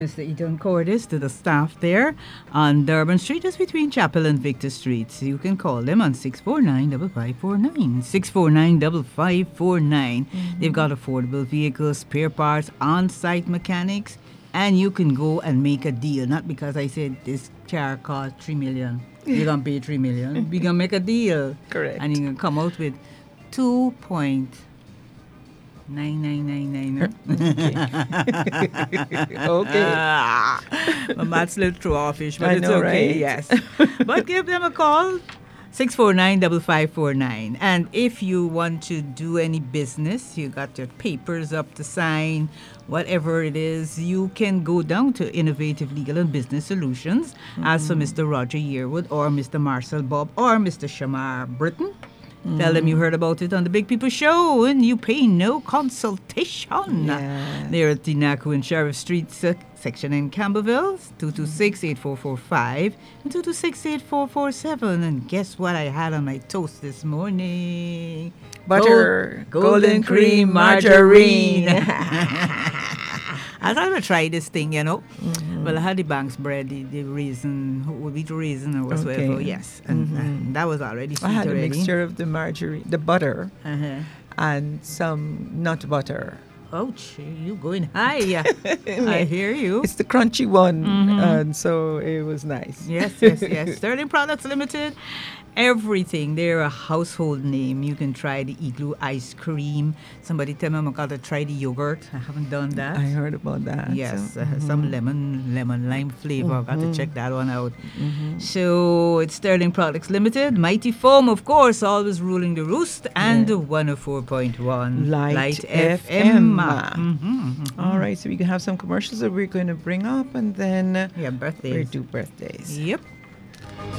Mr. Eaton Cordes to the staff there on Durban Street, just between Chapel and Victor Streets. You can call them on 649-5549. 649-5549. They've got affordable vehicles, spare parts, on-site mechanics, and you can go and make a deal. Not because I said this car cost $3 million. You're going to pay $3 million. We're going to make a deal. Correct. And you're going to come out with 2.9999. Okay. My math's a little too offish, but I it's know, okay. right? Yes. But give them a call, 649-5549. And if you want to do any business, you got your papers up to sign, whatever it is, you can go down to Innovative Legal and Business Solutions. Ask for Mr. Roger Yearwood or Mr. Marcel Bob or Mr. Shamar Britton. Tell them you heard about it on the Big People Show and you pay no consultation. Yeah. They're at the Naku Sheriff Street section in Campbellville, 226-8445 and 226-8447. And guess what I had on my toast this morning? Butter, Golden cream margarine. I thought I would try this thing, you know. Well, I had the Banks bread, the raisin, wheat raisin or whatsoever. Okay. Yes, and that was already sweet I had already. a mixture of the margarine, the butter, Uh-huh. and some nut butter. Oh, you going high. I hear you. It's the crunchy one, and so it was nice. Yes, yes, yes. Sterling Products Limited. Everything. They're a household name. You can try the Igloo ice cream. Somebody tell me I'm going to try the yogurt. I haven't done that. I heard about that. Yes, so, some lemon lime flavor. I've got to check that one out. So it's Sterling Products Limited. Mighty Foam, of course, always ruling the roost. And 104.1 Light FM. FM. All right, so we can have some commercials that we're going to bring up, and then Yeah, we birthdays. do birthdays. Yep.